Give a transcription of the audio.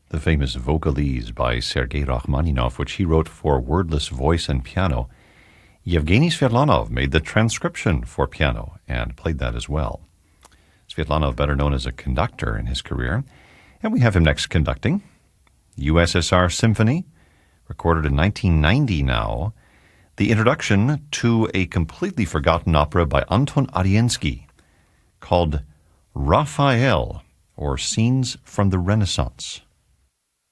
the famous Vocalese by Sergei Rachmaninoff, which he wrote for wordless voice and piano. Yevgeny Svetlanov made the transcription for piano and played that as well. Svetlanov, better known as a conductor in his career, and we have him next conducting USSR Symphony, recorded in 1990 now, the introduction to a completely forgotten opera by Anton Ariensky called Raphael, or Scenes from the Renaissance.